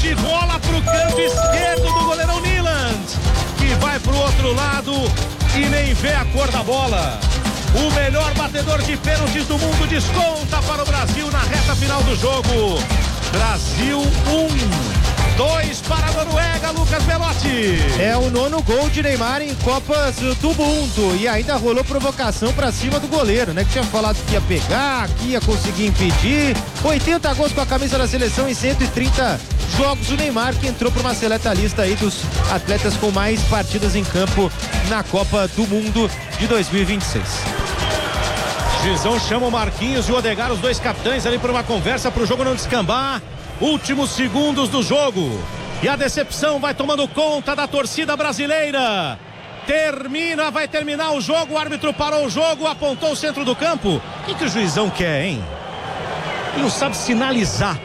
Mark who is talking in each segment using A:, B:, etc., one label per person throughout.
A: Pênalti, rola pro canto esquerdo do goleirão Niland, que vai pro outro lado e nem vê a cor da bola. O melhor batedor de pênaltis do mundo desconta para o Brasil na reta final do jogo. Brasil 2 para a Noruega, Lucas Belotti.
B: É o 9º gol de Neymar em Copas do Mundo. E ainda rolou provocação pra cima do goleiro, né? Que tinha falado que ia pegar, que ia conseguir impedir. 80 gols com a camisa da seleção em 130 jogos. O Neymar, que entrou para uma seleta lista aí dos atletas com mais partidas em campo na Copa do Mundo de 2026.
A: Gizão chama o Marquinhos e o Odegar, os dois capitães ali, para uma conversa para o jogo não descambar. Últimos segundos do jogo e a decepção vai tomando conta da torcida brasileira. Vai terminar o jogo, o árbitro parou o jogo, apontou o centro do campo. O que o juizão quer, hein? Ele não sabe sinalizar,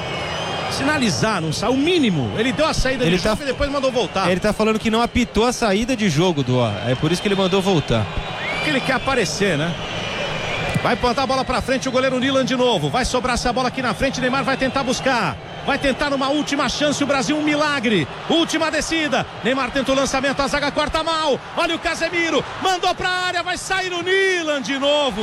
A: não sabe, o mínimo. Ele deu a saída de jogo e depois mandou voltar.
B: Ele tá falando que não apitou a saída de jogo do é por isso que ele mandou voltar.
A: Porque ele quer aparecer, né? Vai plantar a bola pra frente o goleiro Niland de novo. Vai sobrar essa bola aqui na frente. Neymar vai tentar buscar. Vai tentar numa última chance o Brasil, um milagre. Última descida. Neymar tenta o lançamento, a zaga corta mal. Olha o Casemiro. Mandou pra área. Vai sair o Niland de novo.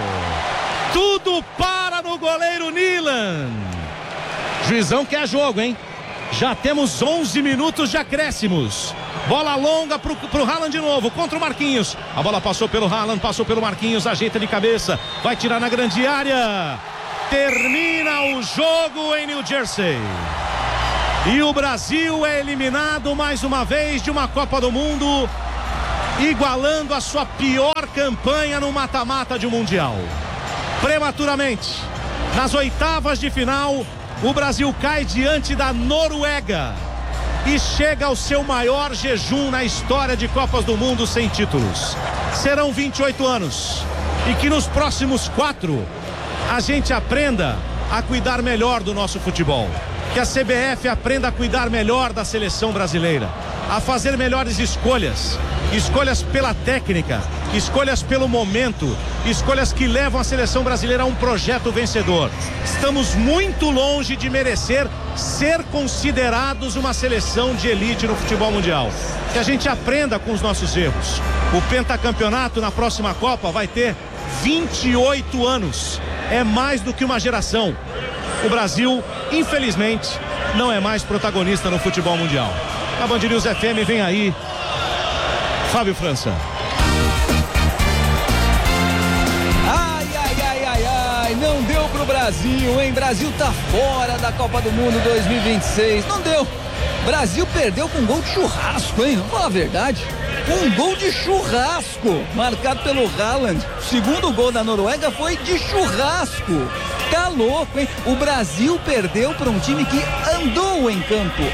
A: Tudo para no goleiro Niland. Juizão quer jogo, hein? Já temos 11 minutos de acréscimos. Bola longa pro Haaland de novo, contra o Marquinhos. A bola passou pelo Haaland, passou pelo Marquinhos, ajeita de cabeça, vai tirar na grande área. Termina o jogo em New Jersey. E o Brasil é eliminado mais uma vez de uma Copa do Mundo, igualando a sua pior campanha no mata-mata de um Mundial. Prematuramente, nas oitavas de final, o Brasil cai diante da Noruega e chega ao seu maior jejum na história de Copas do Mundo sem títulos. Serão 28 anos e que nos próximos 4 a gente aprenda a cuidar melhor do nosso futebol, que a CBF aprenda a cuidar melhor da seleção brasileira, a fazer melhores escolhas pela técnica, escolhas pelo momento, escolhas que levam a seleção brasileira a um projeto vencedor. Estamos muito longe de merecer ser considerados uma seleção de elite no futebol mundial. Que a gente aprenda com os nossos erros. O pentacampeonato na próxima Copa vai ter 28 anos. É mais do que uma geração. O Brasil, infelizmente, não é mais protagonista no futebol mundial. A Band News FM vem aí, Fábio França.
C: Ai, não deu pro Brasil, hein? Brasil tá fora da Copa do Mundo 2026. Não deu. Brasil perdeu com um gol de churrasco, hein? Vamos falar a verdade. Um gol de churrasco, marcado pelo Haaland. O segundo gol da Noruega foi de churrasco. Tá louco, hein? O Brasil perdeu para um time que andou em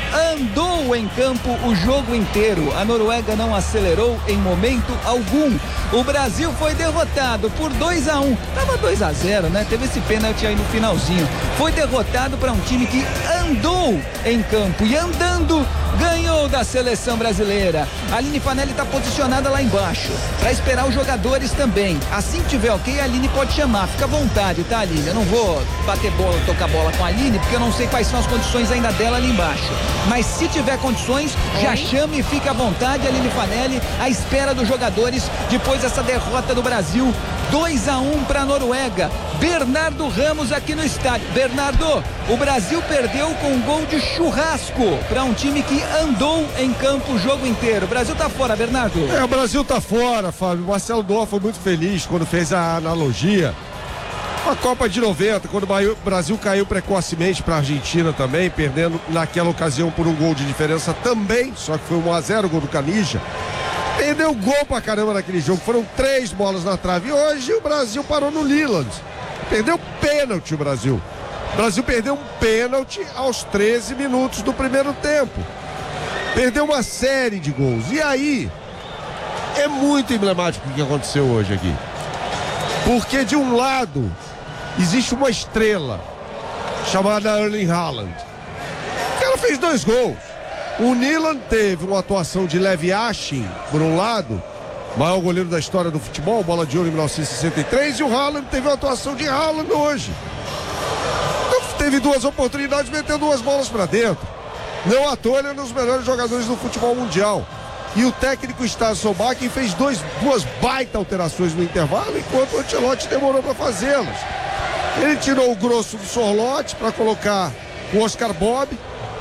C: campo o jogo inteiro. A Noruega não acelerou em momento algum. O Brasil foi derrotado por 2-1. Tava 2-0, né? Teve esse pênalti aí no finalzinho. Foi derrotado para um time que andou em campo e andando ganhou da seleção brasileira. A Aline Fanelli está posicionada lá embaixo para esperar os jogadores também. Assim que tiver ok, a Aline pode chamar. Fica à vontade, tá, Aline? Eu não vou bater bola, tocar bola com a Aline, porque eu não sei quais são as condições ainda dela ali embaixo. Mas se tiver condições, já chame e fica à vontade, Aline Fanelli, à espera dos jogadores depois dessa derrota do Brasil. 2-1 para a Noruega. Bernardo Ramos aqui no estádio. Bernardo, o Brasil perdeu com um gol de churrasco para um time que andou em campo o jogo inteiro. O Brasil tá fora, Bernardo.
D: O Brasil tá fora, Fábio. Marcelo Dor foi muito feliz quando fez a analogia. A Copa de 90, quando o Brasil caiu precocemente para a Argentina também, perdendo naquela ocasião por um gol de diferença também, só que foi 1-0 o gol do Canija. Perdeu gol pra caramba naquele jogo, foram 3 bolas na trave. E hoje o Brasil parou no Leland. Perdeu pênalti o Brasil. O Brasil perdeu um pênalti aos 13 minutos do primeiro tempo. Perdeu uma série de gols. E aí, é muito emblemático o que aconteceu hoje aqui. Porque de um lado, existe uma estrela chamada Erling Haaland. O cara fez 2 gols. O Niland teve uma atuação de Lev Yashin, por um lado, maior goleiro da história do futebol, bola de ouro em 1963, e o Haaland teve uma atuação de Haaland hoje. Então, teve 2 oportunidades, meteu 2 bolas para dentro. Não à toa, ele é um dos melhores jogadores do futebol mundial. E o técnico Stas Solbakken fez duas baita alterações no intervalo, enquanto o Ancelotti demorou para fazê-las. Ele tirou o grosso do Sorloth para colocar o Oscar Bob,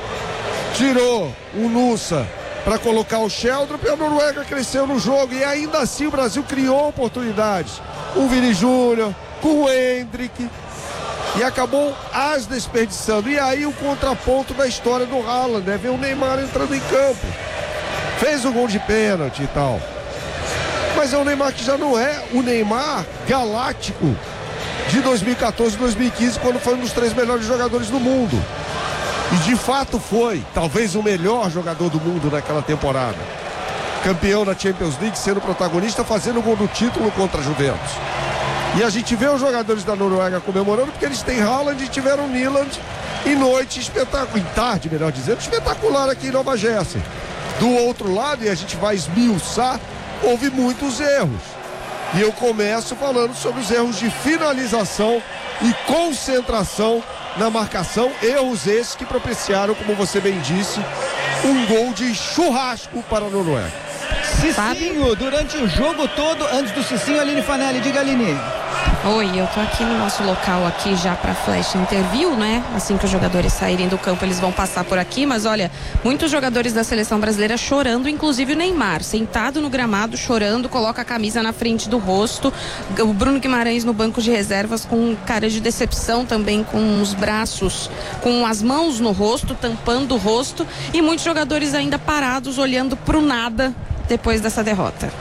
D: tirou o Nusa para colocar o Sheldrup, e a Noruega cresceu no jogo, e ainda assim o Brasil criou oportunidades. Com o Vini Júnior, com o Hendrick, e acabou as desperdiçando. E aí o contraponto da história do Haaland, né? Ver o Neymar entrando em campo. Fez o gol de pênalti e tal. Mas é o Neymar que já não é o Neymar galáctico de 2014 e 2015, quando foi um dos 3 melhores jogadores do mundo. E de fato foi, talvez o melhor jogador do mundo naquela temporada. Campeão da Champions League, sendo protagonista, fazendo o gol do título contra a Juventus. E a gente vê os jogadores da Noruega comemorando porque eles têm Haaland e tiveram Nyland em noite espetacular, em tarde, melhor dizendo, espetacular aqui em Nova Jersey. Do outro lado, e a gente vai esmiuçar, houve muitos erros. E eu começo falando sobre os erros de finalização e concentração na marcação, erros esses que propiciaram, como você bem disse, um gol de churrasco para a Noruega.
C: Cicinho, durante o jogo todo, antes do Cicinho, Aline Fanelli, diga, Aline.
E: Oi, eu tô aqui no nosso local aqui já para Flash Interview, né? Assim que os jogadores saírem do campo, eles vão passar por aqui, mas olha, muitos jogadores da seleção brasileira chorando, inclusive o Neymar, sentado no gramado, chorando, coloca a camisa na frente do rosto. O Bruno Guimarães no banco de reservas com cara de decepção também, com os braços, com as mãos no rosto, tampando o rosto, e muitos jogadores ainda parados, olhando pro nada depois dessa derrota.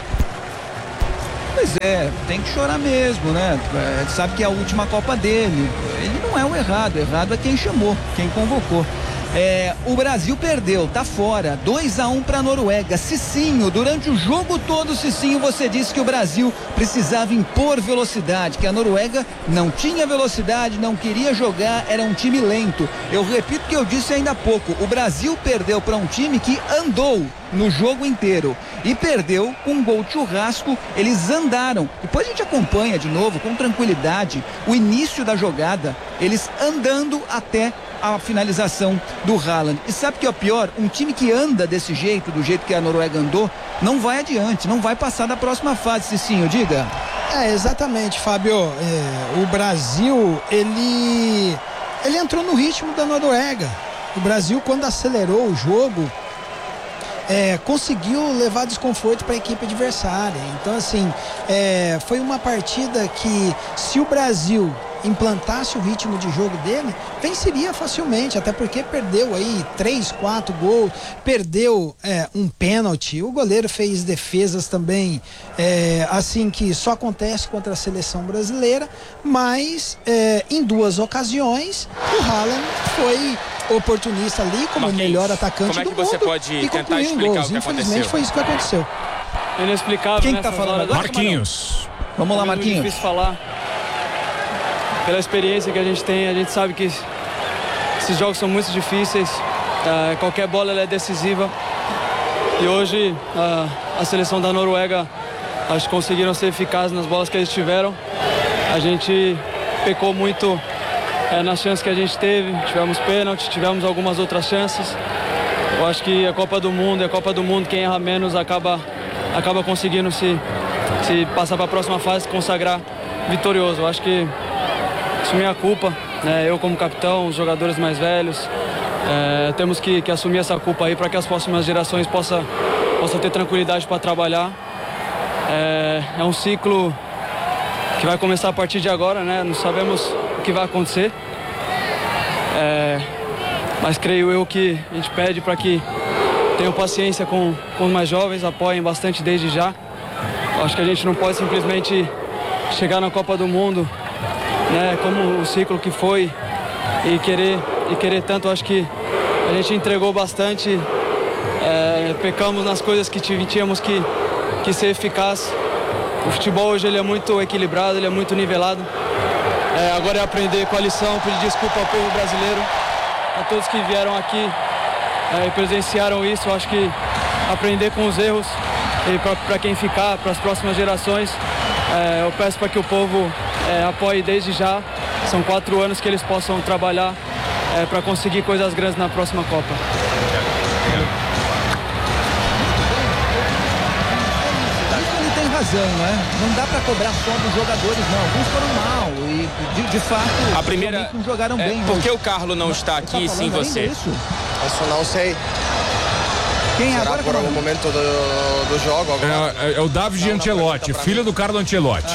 C: Pois é, tem que chorar mesmo, né? Sabe que é a última Copa dele. Ele não é o errado é quem chamou, quem convocou. O Brasil perdeu, tá fora, 2-1 para a Noruega. Cicinho, durante o jogo todo, Cicinho, você disse que o Brasil precisava impor velocidade, que a Noruega não tinha velocidade, não queria jogar, era um time lento. Eu repito o que eu disse ainda há pouco, o Brasil perdeu para um time que andou no jogo inteiro e perdeu com um gol de churrasco. Eles andaram, depois a gente acompanha de novo com tranquilidade o início da jogada, eles andando até a finalização do Haaland. E sabe o que é o pior? Um time que anda desse jeito, do jeito que a Noruega andou, não vai adiante, não vai passar da próxima fase. Cicinho, diga.
F: Exatamente, Fábio. O Brasil, ele entrou no ritmo da Noruega. O Brasil, quando acelerou o jogo, conseguiu levar desconforto para a equipe adversária. Então, assim, foi uma partida que, se o Brasil implantasse o ritmo de jogo dele, venceria facilmente, até porque perdeu aí 3, 4 gols, perdeu um pênalti, o goleiro fez defesas também, assim, que só acontece contra a seleção brasileira, mas em 2 ocasiões o Haaland foi oportunista ali como o melhor atacante do mundo. Como é que você pode tentar explicar o que Infelizmente foi isso que aconteceu.
G: Inexplicável.
C: Quem que tá falando agora?
A: Marquinhos.
C: Vamos lá, Marquinhos.
G: É difícil falar. Pela experiência que a gente tem, a gente sabe que esses jogos são muito difíceis. Qualquer bola ela é decisiva. E hoje a seleção da Noruega, acho que conseguiram ser eficazes nas bolas que eles tiveram. A gente pecou muito nas chances que a gente teve. Tivemos pênalti, tivemos algumas outras chances. Eu acho que a Copa do Mundo, quem erra menos acaba conseguindo se passar para a próxima fase, se consagrar vitorioso. Eu acho que assumir a culpa, né? Eu como capitão, os jogadores mais velhos, temos que assumir essa culpa aí para que as próximas gerações possam ter tranquilidade para trabalhar. É um ciclo que vai começar a partir de agora, né? Não sabemos o que vai acontecer, mas creio eu que a gente pede para que tenham paciência com os mais jovens, apoiem bastante desde já. Eu acho que a gente não pode simplesmente chegar na Copa do Mundo, né, como o ciclo que foi e querer tanto. Acho que a gente entregou bastante, pecamos nas coisas que tínhamos que ser eficaz. O futebol hoje ele é muito equilibrado, ele é muito nivelado. Agora é aprender com a lição, pedir desculpa ao povo brasileiro, a todos que vieram aqui e presenciaram isso. Acho que aprender com os erros e para quem ficar, para as próximas gerações, eu peço para que o povo apoie desde já. São 4 anos que eles possam trabalhar para conseguir coisas grandes na próxima Copa.
C: Ele tem razão, né? Não dá para cobrar só dos jogadores, não. Alguns foram mal e, de fato,
H: a primeira
C: não jogaram bem.
H: Por que o Carlos não está aqui e sim você?
I: Isso não sei.
C: Quem
I: Será
C: agora?
I: por algum momento do jogo?
J: É o David Ancelotti, filho do Carlo Ancelotti.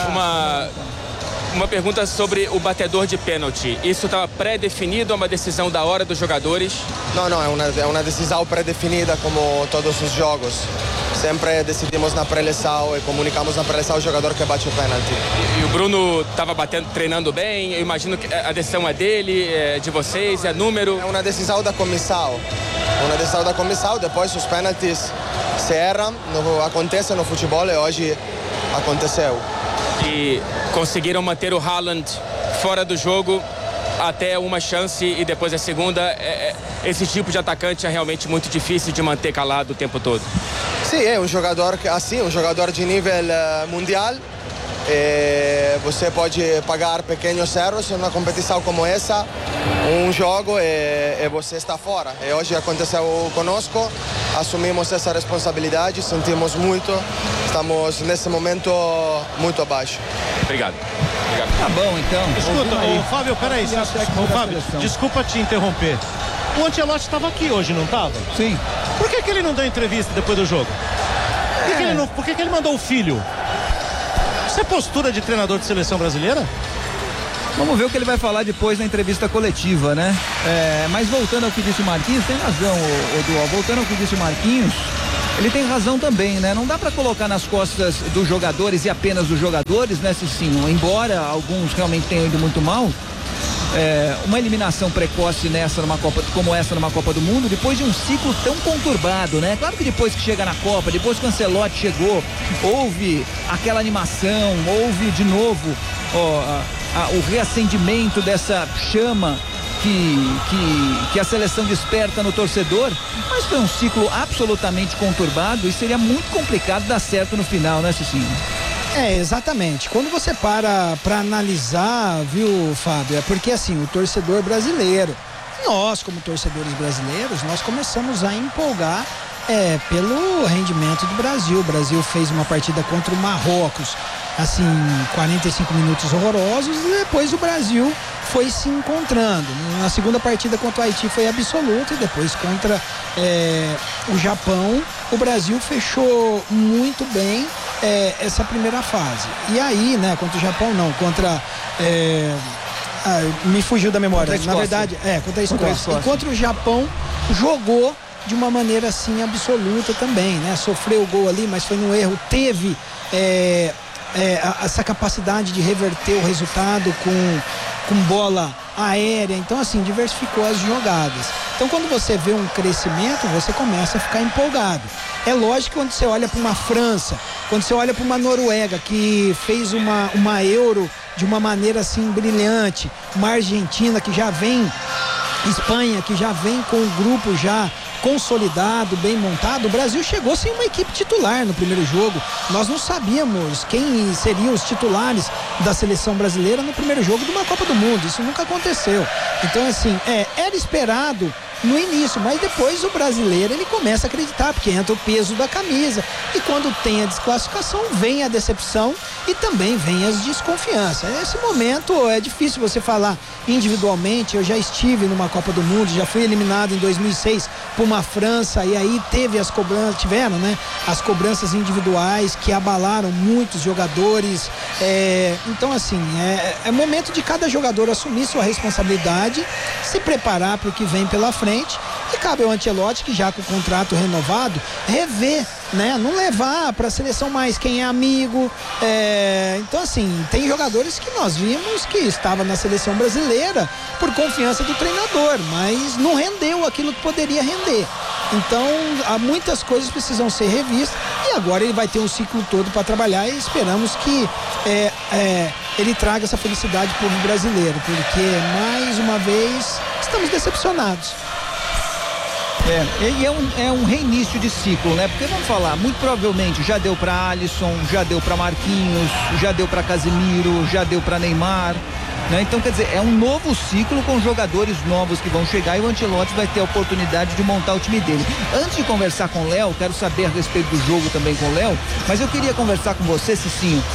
H: Uma pergunta sobre o batedor de pênalti. Isso estava pré-definido, uma decisão da hora dos jogadores?
I: Não, é uma decisão pré-definida como todos os jogos. Sempre decidimos na pré-eleição e comunicamos na pré-eleição o jogador que bate o pênalti.
H: E o Bruno estava treinando bem, eu imagino que a decisão é dele, é de vocês, é número?
I: É uma decisão da comissão. Depois os pênaltis se erram, acontece no futebol e hoje aconteceu.
H: E conseguiram manter o Haaland fora do jogo até uma chance e depois a segunda. Esse tipo de atacante é realmente muito difícil de manter calado o tempo todo.
I: Sim, é um jogador de nível mundial. Você pode pagar pequenos erros em uma competição como essa, um jogo e você está fora. E hoje aconteceu conosco, assumimos essa responsabilidade, sentimos muito, estamos nesse momento muito abaixo.
H: Obrigado.
C: Tá bom, então.
A: Escuta, Fábio, peraí. Fábio, desculpa te interromper. O Ancelotti estava aqui hoje, não estava?
C: Sim.
A: Por que ele não deu entrevista depois do jogo? Por que ele mandou o filho? Isso é postura de treinador de seleção brasileira?
C: Vamos ver o que ele vai falar depois na entrevista coletiva, né? Mas voltando ao que disse o Marquinhos, tem razão, Dual. Voltando ao que disse o Marquinhos, ele tem razão também, né? Não dá pra colocar nas costas dos jogadores e apenas dos jogadores, né, Cicinho? Embora alguns realmente tenham ido muito mal, uma eliminação precoce como essa numa Copa do Mundo, depois de um ciclo tão conturbado, né? Claro que depois que chega na Copa, depois que o Ancelotti chegou, houve aquela animação, houve de novo o reacendimento dessa chama que a seleção desperta no torcedor, mas foi um ciclo absolutamente conturbado e seria muito complicado dar certo no final, né, Cicinho?
F: Exatamente. Quando você para analisar, viu, Fábio, é porque assim, o torcedor brasileiro, nós como torcedores brasileiros, nós começamos a empolgar pelo rendimento do Brasil. O Brasil fez uma partida contra o Marrocos, assim, 45 minutos horrorosos, e depois o Brasil foi se encontrando. Na segunda partida contra o Haiti foi absoluta, e depois contra o Japão, o Brasil fechou muito bem essa primeira fase. E aí, né, contra o Japão não, me fugiu da memória. Na verdade, contra a Escócia. E contra o Japão, jogou de uma maneira assim absoluta também, né? Sofreu o gol ali, mas foi no erro, teve essa capacidade de reverter o resultado com bola aérea, então assim, diversificou as jogadas. Então quando você vê um crescimento, você começa a ficar empolgado. É lógico que quando você olha para uma França, quando você olha para uma Noruega que fez uma Euro de uma maneira assim brilhante, uma Argentina que já vem, Espanha que já vem com o grupo já consolidado, bem montado, o Brasil chegou sem uma equipe titular no primeiro jogo. Nós não sabíamos quem seriam os titulares da seleção brasileira no primeiro jogo de uma Copa do Mundo. Isso nunca aconteceu. Então, assim, era esperado no início, mas depois o brasileiro ele começa a acreditar, porque entra o peso da camisa, e quando tem a desclassificação vem a decepção e também vem as desconfianças. Nesse momento é difícil você falar individualmente. Eu já estive numa Copa do Mundo, já fui eliminado em 2006 por uma França, e aí tiveram, né, as cobranças individuais que abalaram muitos jogadores. Então assim, é momento de cada jogador assumir sua responsabilidade, se preparar para o que vem pela frente. E cabe ao Ancelotti, que já com o contrato renovado, rever, né? Não levar para a seleção mais quem é amigo. Então assim, tem jogadores que nós vimos que estavam na seleção brasileira por confiança do treinador, mas não rendeu aquilo que poderia render. Então há muitas coisas que precisam ser revistas, e agora ele vai ter um ciclo todo para trabalhar, e esperamos que ele traga essa felicidade para o povo brasileiro, porque mais uma vez estamos decepcionados.
C: E é um reinício de ciclo, né? Porque vamos falar, muito provavelmente já deu para Alisson, já deu para Marquinhos, já deu para Casemiro, já deu para Neymar, né? Então, quer dizer, é um novo ciclo com jogadores novos que vão chegar e o Ancelotti vai ter a oportunidade de montar o time dele. Antes de conversar com o Léo, quero saber a respeito do jogo também com o Léo, mas eu queria conversar com você, Cicinho,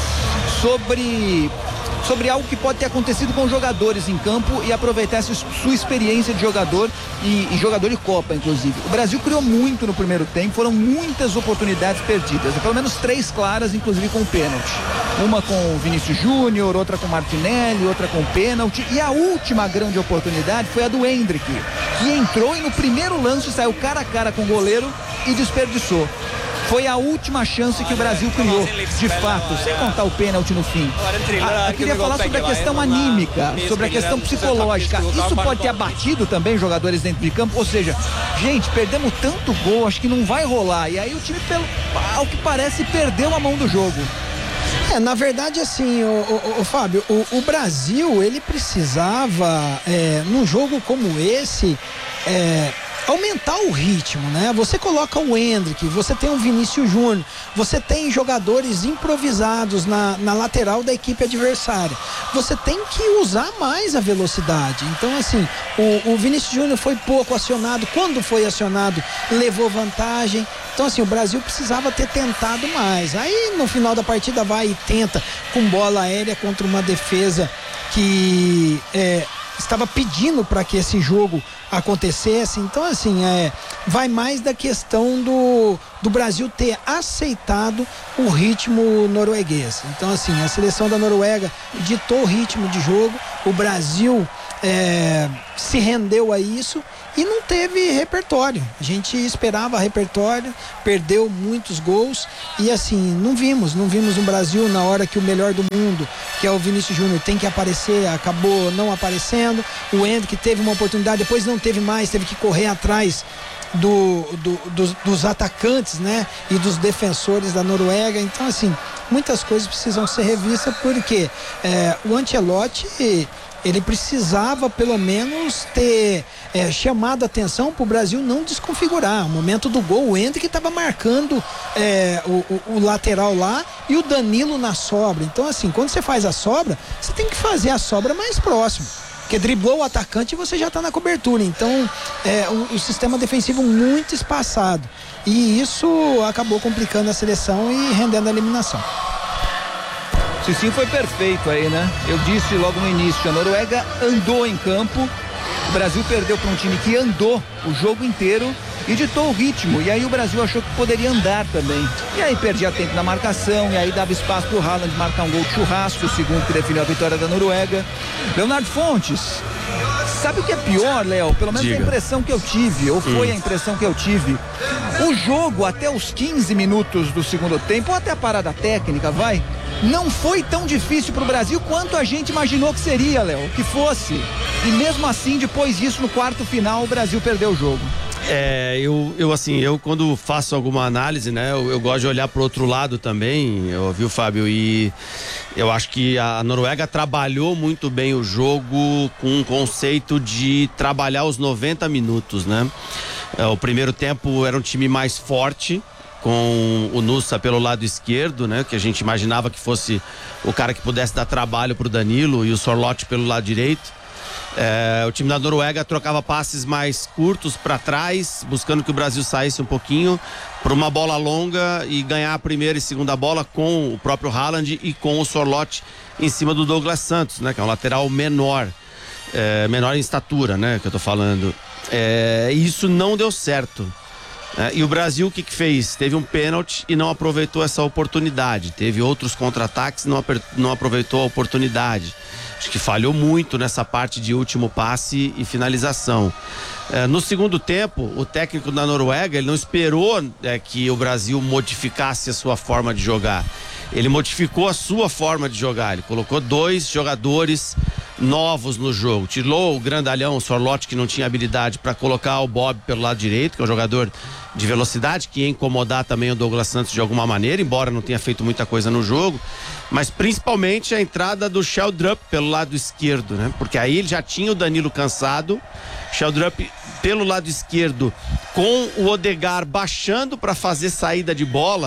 C: sobre algo que pode ter acontecido com jogadores em campo e aproveitar essa sua experiência de jogador e jogador de Copa, inclusive. O Brasil criou muito no primeiro tempo, foram muitas oportunidades perdidas, pelo menos 3 claras, inclusive com pênalti. Uma com o Vinícius Júnior, outra com o Martinelli, outra com pênalti, e a última grande oportunidade foi a do Endrick, que entrou e no primeiro lance saiu cara a cara com o goleiro e desperdiçou. Foi a última chance que o Brasil criou, de fato, sem contar o pênalti no fim. Eu queria falar sobre a questão anímica, sobre a questão psicológica. Isso pode ter abatido também jogadores dentro de campo? Ou seja, gente, perdemos tanto gol, acho que não vai rolar. E aí o time, ao que parece, perdeu a mão do jogo.
F: Na verdade, assim, o Fábio, o Brasil, ele precisava, num jogo como esse, aumentar o ritmo, né? Você coloca o Endrick, você tem o Vinícius Júnior, você tem jogadores improvisados na lateral da equipe adversária. Você tem que usar mais a velocidade. Então, assim, o Vinícius Júnior foi pouco acionado. Quando foi acionado, levou vantagem. Então, assim, o Brasil precisava ter tentado mais. Aí, no final da partida, vai e tenta com bola aérea contra uma defesa que estava pedindo para que esse jogo acontecesse. Então, assim, vai mais da questão do Brasil ter aceitado o ritmo norueguês. Então, assim, a seleção da Noruega ditou o ritmo de jogo, o Brasil se rendeu a isso e não teve repertório. A gente esperava repertório, perdeu muitos gols e, assim, não vimos um Brasil na hora que o melhor do mundo, que é o Vinícius Júnior, tem que aparecer, acabou não aparecendo. O Endrick teve uma oportunidade, depois não teve mais, teve que correr atrás dos atacantes, né, e dos defensores da Noruega. Então, assim, muitas coisas precisam ser revistas, porque o Ancelotti, ele precisava pelo menos ter chamado a atenção para o Brasil não desconfigurar. O momento do gol, o Endrick estava marcando o lateral lá e o Danilo na sobra. Então, assim, quando você faz a sobra, você tem que fazer a sobra mais próximo, porque driblou o atacante e você já está na cobertura. Então, o sistema defensivo muito espaçado, e isso acabou complicando a seleção e rendendo a eliminação.
C: Cicinho foi perfeito aí, né? Eu disse logo no início, a Noruega andou em campo, o Brasil perdeu para um time que andou o jogo inteiro e ditou o ritmo, e aí o Brasil achou que poderia andar também, e aí perdia tempo na marcação, e aí dava espaço para o Haaland marcar um gol de churrasco, o segundo que definiu a vitória da Noruega. Leonardo Fontes, sabe o que é pior, Léo? Pelo menos a impressão que eu tive, ou foi a impressão que eu tive, o jogo até os 15 minutos do segundo tempo, ou até a parada técnica, não foi tão difícil para o Brasil quanto a gente imaginou que seria, Léo, que fosse. E mesmo assim, depois disso, no quarto final, o Brasil perdeu o jogo.
K: Eu quando faço alguma análise, né, eu gosto de olhar pro outro lado também, viu, Fábio? E eu acho que a Noruega trabalhou muito bem o jogo com um conceito de trabalhar os 90 minutos, né? O primeiro tempo era um time mais forte, com o Nusa pelo lado esquerdo, né? Que a gente imaginava que fosse o cara que pudesse dar trabalho pro Danilo, e o Sorloth pelo lado direito. O time da Noruega trocava passes mais curtos para trás, buscando que o Brasil saísse um pouquinho para uma bola longa e ganhar a primeira e segunda bola com o próprio Haaland e com o Sorloth em cima do Douglas Santos, né? Que é um lateral menor em estatura, né? Que eu tô falando. Isso não deu certo. E o Brasil, o que fez? Teve um pênalti e não aproveitou essa oportunidade. Teve outros contra-ataques e não aproveitou a oportunidade. Acho que falhou muito nessa parte de último passe e finalização. No segundo tempo, o técnico da Noruega, ele não esperou que o Brasil modificasse a sua forma de jogar. Ele modificou a sua forma de jogar. Ele colocou 2 jogadores novos no jogo. Tirou o grandalhão, o Sorloth, que não tinha habilidade, para colocar o Bob pelo lado direito, que é um jogador de velocidade, que ia incomodar também o Douglas Santos de alguma maneira, embora não tenha feito muita coisa no jogo. Mas principalmente a entrada do Sheldrup pelo lado esquerdo, né? Porque aí ele já tinha o Danilo cansado. Sheldrup pelo lado esquerdo, com o Odegaard baixando para fazer saída de bola.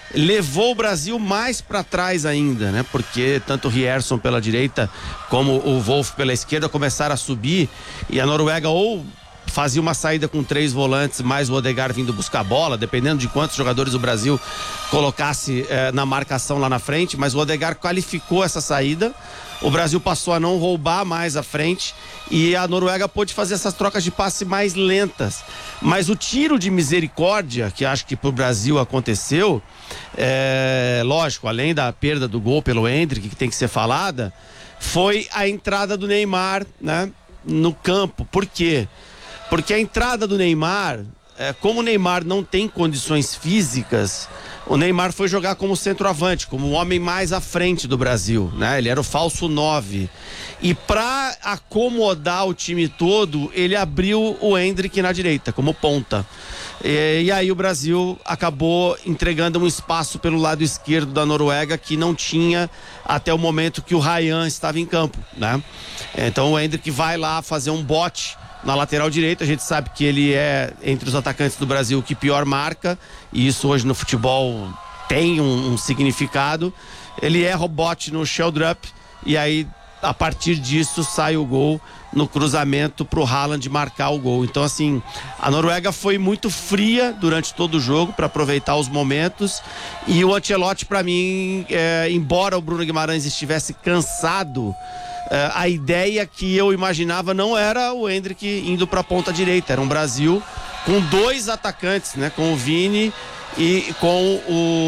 K: levou o Brasil mais para trás ainda, né? Porque tanto o Rierson pela direita como o Wolf pela esquerda começaram a subir e a Noruega ou fazia uma saída com 3 volantes, mais o Odegaard vindo buscar a bola, dependendo de quantos jogadores o Brasil colocasse na marcação lá na frente, mas o Odegaard qualificou essa saída. O Brasil passou a não roubar mais à frente e a Noruega pôde fazer essas trocas de passe mais lentas. Mas o tiro de misericórdia, que acho que pro Brasil aconteceu, lógico, além da perda do gol pelo Endrick, que tem que ser falada, foi a entrada do Neymar, né, no campo. Por quê? Porque a entrada do Neymar, como o Neymar não tem condições físicas, o Neymar foi jogar como centroavante, como o homem mais à frente do Brasil, né? Ele era o falso 9. E para acomodar o time todo, ele abriu o Endrick na direita, como ponta. E aí o Brasil acabou entregando um espaço pelo lado esquerdo da Noruega que não tinha até o momento que o Ryan estava em campo, né? Então o Endrick vai lá fazer um bote na lateral direita. A gente sabe que ele é, entre os atacantes do Brasil, o que pior marca, e isso hoje no futebol tem um significado. Ele erra o bote no Sheldrup e aí a partir disso sai o gol no cruzamento pro Haaland marcar o gol. Então assim, a Noruega foi muito fria durante todo o jogo para aproveitar os momentos, e o Ancelotti, para mim, embora o Bruno Guimarães estivesse cansado, a ideia que eu imaginava não era o Endrick indo para a ponta direita, era um Brasil com 2 atacantes, né, com o Vini e com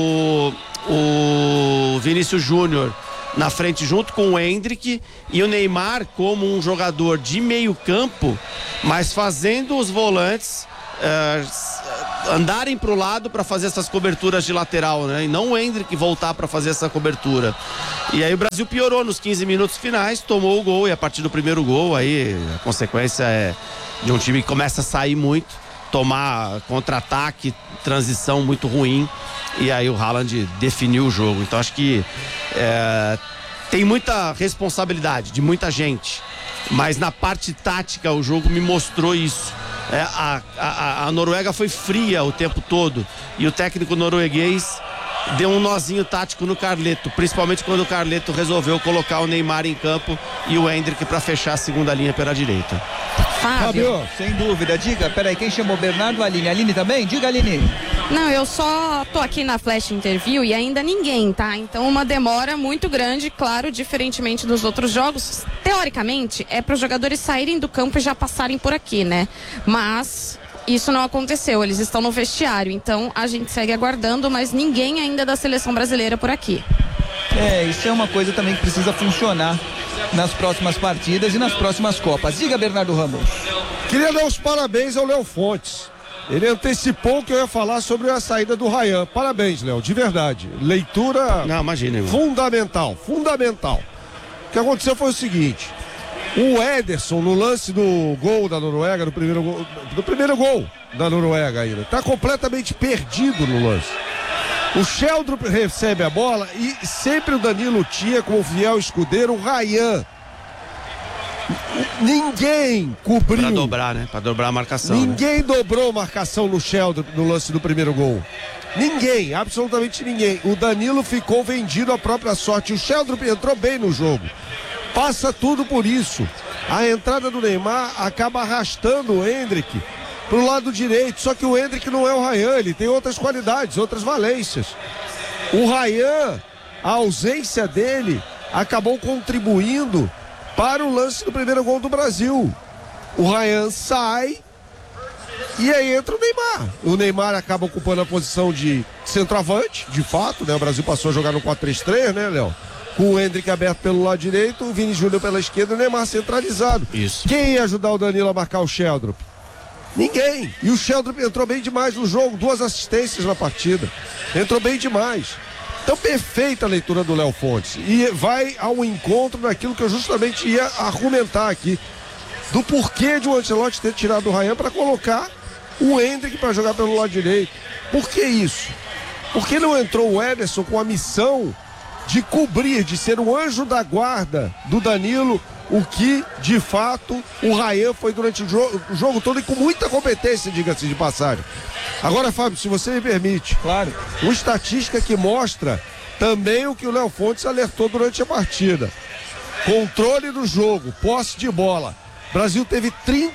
K: o Vinícius Júnior na frente junto com o Endrick, e o Neymar como um jogador de meio campo, mas fazendo os volantes andarem para o lado para fazer essas coberturas de lateral, né? E não o Endrick voltar para fazer essa cobertura. E aí o Brasil piorou nos 15 minutos finais, tomou o gol, e a partir do primeiro gol aí a consequência é de um time que começa a sair muito, tomar contra-ataque, transição muito ruim, e aí o Haaland definiu o jogo. Então acho que tem muita responsabilidade de muita gente, mas na parte tática o jogo me mostrou isso. A Noruega foi fria o tempo todo, e o técnico norueguês deu um nozinho tático no Carleto, principalmente quando o Carleto resolveu colocar o Neymar em campo e o Endrick para fechar a segunda linha pela direita.
C: Fábio, sem dúvida, diga, peraí, quem chamou? Bernardo ou Aline? Aline também? Diga, Aline.
E: Não, eu só tô aqui na Flash Interview e ainda ninguém, tá? Então uma demora muito grande, claro, diferentemente dos outros jogos. Teoricamente, é para os jogadores saírem do campo e já passarem por aqui, né? Mas isso não aconteceu, eles estão no vestiário, então a gente segue aguardando, mas ninguém ainda da seleção brasileira por aqui.
C: Isso é uma coisa também que precisa funcionar nas próximas partidas e nas próximas Copas. Diga, Bernardo Ramos.
D: Queria dar os parabéns ao Léo Fontes. Ele antecipou que eu ia falar sobre a saída do Ryan. Parabéns, Léo, de verdade. Leitura fundamental. O que aconteceu foi o seguinte: o Ederson, no lance do gol da Noruega, do primeiro gol da Noruega ainda, tá completamente perdido no lance. O Sheldrup recebe a bola e sempre o Danilo tinha como fiel escudeiro o Ryan. Ninguém cobriu.
K: Pra dobrar, né? Pra dobrar a marcação.
D: Ninguém dobrou a marcação no Sheldrup no lance do primeiro gol. Ninguém, absolutamente ninguém. O Danilo ficou vendido à própria sorte. O Sheldrup entrou bem no jogo. Passa tudo por isso. A entrada do Neymar acaba arrastando o Endrick pro lado direito, só que o Endrick não é o Ryan, ele tem outras qualidades, outras valências. O Ryan, a ausência dele acabou contribuindo para o lance do primeiro gol do Brasil. O Ryan sai e aí entra o Neymar. O Neymar acaba ocupando a posição de centroavante, de fato, né? O Brasil passou a jogar no 4-3-3, né, Léo? Com o Endrick aberto pelo lado direito, o Vini Júnior pela esquerda e o Neymar centralizado.
K: Isso.
D: Quem ia ajudar o Danilo a marcar o Sheldrup? Ninguém. E o Sheldrup entrou bem demais no jogo, 2 assistências na partida. Entrou bem demais. Então, perfeita a leitura do Léo Fontes. E vai ao encontro daquilo que eu justamente ia argumentar aqui, do porquê de o Ancelotti ter tirado o Ryan para colocar o Endrick para jogar pelo lado direito. Por que isso? Por que não entrou o Ederson com a missão de cobrir, de ser o anjo da guarda do Danilo o que, de fato, o Ryan foi durante o jogo todo e com muita competência, diga-se de passagem. Agora, Fábio, se você me permite,
C: claro,
D: uma estatística que mostra também o que o Léo Fontes alertou durante a partida. Controle do jogo, posse de bola. O Brasil teve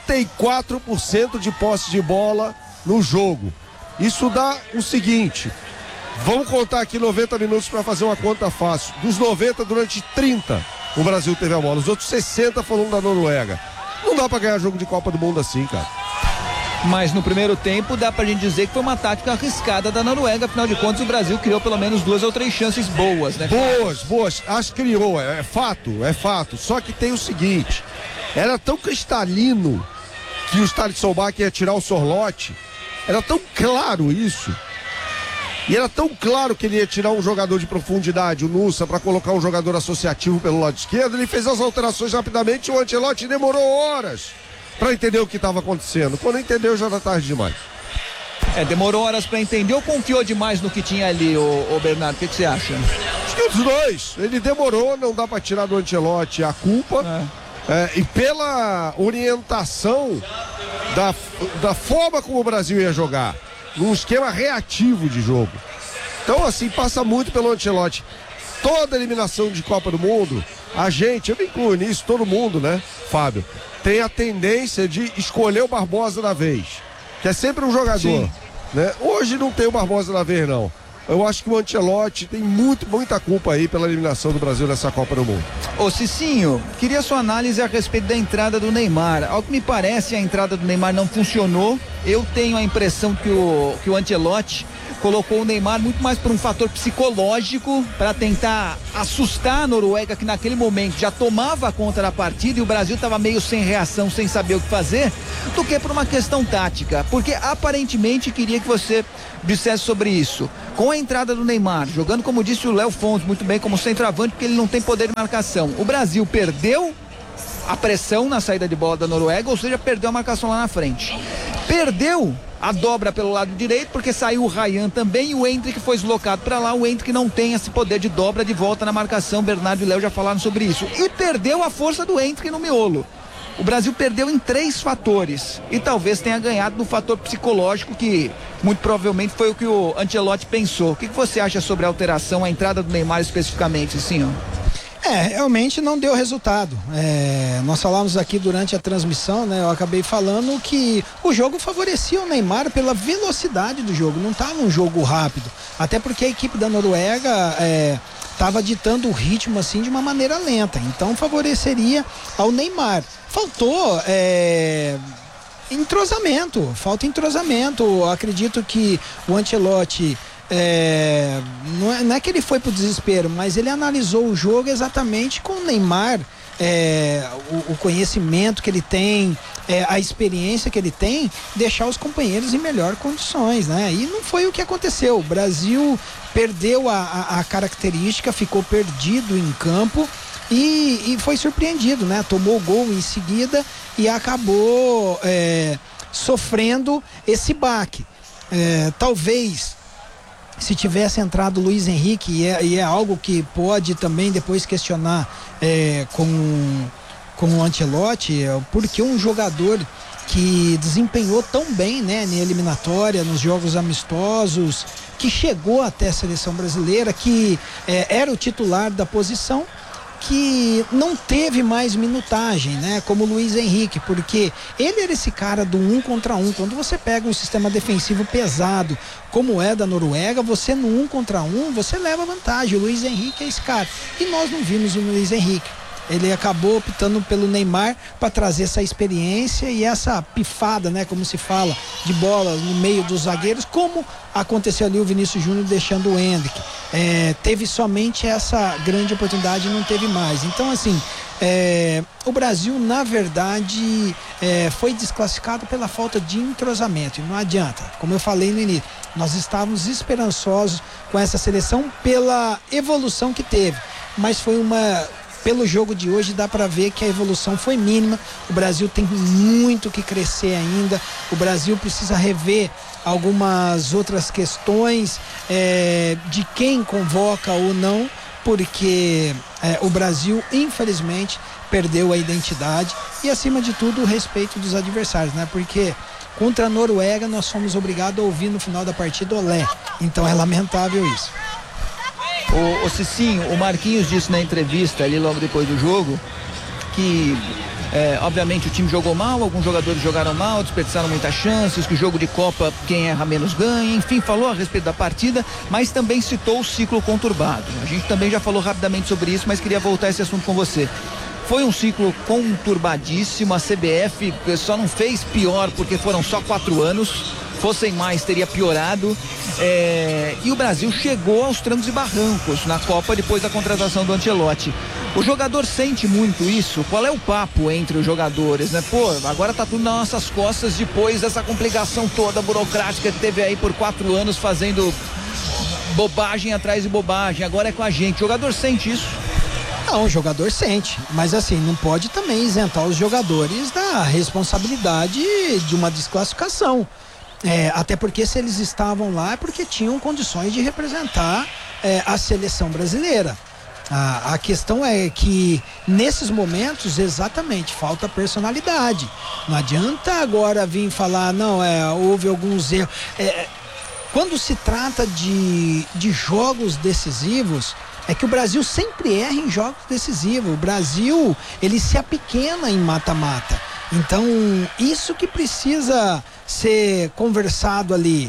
D: 34% de posse de bola no jogo. Isso dá o seguinte, vamos contar aqui 90 minutos para fazer uma conta fácil. Dos 90, durante 30, o Brasil teve a bola. Os outros 60 foram da Noruega. Não dá para ganhar jogo de Copa do Mundo assim, cara.
C: Mas no primeiro tempo dá pra gente dizer que foi uma tática arriscada da Noruega, afinal de contas o Brasil criou pelo menos 2 ou 3 chances boas, né?
D: Boas, acho que criou, é fato. Só que tem o seguinte, era tão cristalino que o Thalisson Bach ia tirar o Sorloth, era tão claro isso, e era tão claro que ele ia tirar um jogador de profundidade, o Nussa, para colocar um jogador associativo pelo lado esquerdo. Ele fez as alterações rapidamente e o Ancelotti demorou horas para entender o que estava acontecendo. Quando entendeu, já era tarde demais.
C: Demorou horas para entender ou confiou demais no que tinha ali, o Bernardo? O que você acha?
D: Acho que os dois. Ele demorou, não dá para tirar do Ancelotti a culpa. E pela orientação da forma como o Brasil ia jogar, num esquema reativo de jogo. Então, assim, passa muito pelo Ancelotti. Toda eliminação de Copa do Mundo, eu me incluo nisso, todo mundo, né, Fábio, tem a tendência de escolher o Barbosa da vez, que é sempre um jogador, né? Hoje não tem o Barbosa da vez, não. Eu acho que o Ancelotti tem muita culpa aí pela eliminação do Brasil nessa Copa do Mundo.
C: Ô Cicinho, queria sua análise a respeito da entrada do Neymar. Ao que me parece, a entrada do Neymar não funcionou. Eu tenho a impressão que o Ancelotti colocou o Neymar muito mais por um fator psicológico, para tentar assustar a Noruega, que naquele momento já tomava conta da partida e o Brasil estava meio sem reação, sem saber o que fazer, do que por uma questão tática, porque aparentemente queria que você dissesse sobre isso. Com a entrada do Neymar, jogando, como disse o Léo Fontes, muito bem como centroavante, porque ele não tem poder de marcação, o Brasil perdeu a pressão na saída de bola da Noruega, ou seja, perdeu a marcação lá na frente. Perdeu a dobra pelo lado direito, porque saiu o Ryan também e o Endrick foi deslocado para lá. O Endrick não tem esse poder de dobra de volta na marcação. Bernardo e Léo já falaram sobre isso. E perdeu a força do Endrick no miolo. O Brasil perdeu em 3 fatores e talvez tenha ganhado no fator psicológico, que muito provavelmente foi o que o Ancelotti pensou. O que você acha sobre a alteração, a entrada do Neymar especificamente, sim?
F: Realmente não deu resultado. Nós falamos aqui durante a transmissão, né? Eu acabei falando que o jogo favorecia o Neymar pela velocidade do jogo, não estava um jogo rápido. Até porque a equipe da Noruega estava ditando o ritmo assim de uma maneira lenta, então favoreceria ao Neymar. Faltou falta entrosamento. Acredito que o Ancelotti não é que ele foi pro desespero, mas ele analisou o jogo exatamente com o Neymar, o conhecimento que ele tem, a experiência que ele tem, deixar os companheiros em melhor condições, né? E não foi o que aconteceu. O Brasil perdeu a característica, ficou perdido em campo e foi surpreendido, né? Tomou o gol em seguida e acabou sofrendo esse baque. Talvez se tivesse entrado o Luiz Henrique, e é algo que pode também depois questionar com o Ancelotti, porque um jogador que desempenhou tão bem, né, na eliminatória, nos jogos amistosos, que chegou até a seleção brasileira, que era o titular da posição, que não teve mais minutagem, né? Como o Luiz Henrique, porque ele era esse cara do 1 contra 1. Quando você pega um sistema defensivo pesado, como é da Noruega, você no 1 contra 1, você leva vantagem. O Luiz Henrique é esse cara. E nós não vimos o Luiz Henrique. Ele acabou optando pelo Neymar para trazer essa experiência e essa pifada, né, como se fala, de bola no meio dos zagueiros, como aconteceu ali o Vinícius Júnior deixando o Endrick. Teve somente essa grande oportunidade e não teve mais. Então, assim, o Brasil, na verdade, foi desclassificado pela falta de entrosamento. E não adianta, como eu falei no início, nós estávamos esperançosos com essa seleção pela evolução que teve, mas pelo jogo de hoje dá para ver que a evolução foi mínima. O Brasil tem muito que crescer ainda. O Brasil precisa rever algumas outras questões de quem convoca ou não, porque O Brasil, infelizmente, perdeu a identidade e, acima de tudo, o respeito dos adversários, né? Porque contra a Noruega nós fomos obrigados a ouvir no final da partida olé. Então é lamentável isso.
C: O Cicinho, o Marquinhos disse na entrevista ali logo depois do jogo que obviamente o time jogou mal, alguns jogadores jogaram mal, desperdiçaram muitas chances, que o jogo de Copa quem erra menos ganha, enfim, falou a respeito da partida, mas também citou o ciclo conturbado. A gente também já falou rapidamente sobre isso, mas queria voltar a esse assunto com você. Foi um ciclo conturbadíssimo, a CBF só não fez pior porque foram só 4 anos, fossem mais teria piorado, e o Brasil chegou aos trancos e barrancos na Copa depois da contratação do Ancelotti. O jogador sente muito isso? Qual é o papo entre os jogadores, né? Pô, agora tá tudo nas nossas costas depois dessa complicação toda burocrática que teve aí por 4 anos fazendo bobagem atrás de bobagem, agora é com a gente. O jogador sente isso?
F: Não, o jogador sente, mas assim, não pode também isentar os jogadores da responsabilidade de uma desclassificação. Até porque se eles estavam lá é porque tinham condições de representar a seleção brasileira. A questão é que nesses momentos exatamente falta personalidade. Não adianta agora vir falar, não, houve alguns erros. Quando se trata de jogos decisivos, é que o Brasil sempre erra em jogos decisivos. O Brasil, ele se apequena em mata-mata. Então, isso que precisa ser conversado ali,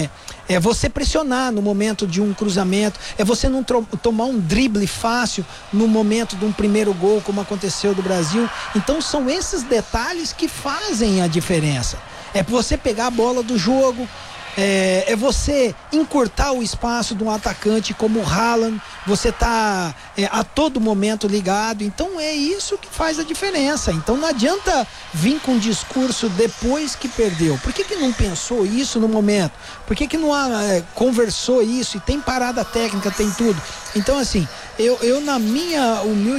F: é você pressionar no momento de um cruzamento, é você não tomar um drible fácil no momento de um primeiro gol, como aconteceu do Brasil. Então, são esses detalhes que fazem a diferença. É você pegar a bola do jogo, é você encurtar o espaço de um atacante como o Haaland, você tá a todo momento ligado, então é isso que faz a diferença. Então não adianta vir com um discurso depois que perdeu. Por que não pensou isso no momento? Por que não conversou isso? E tem parada técnica, tem tudo. Então assim, eu na minha humilde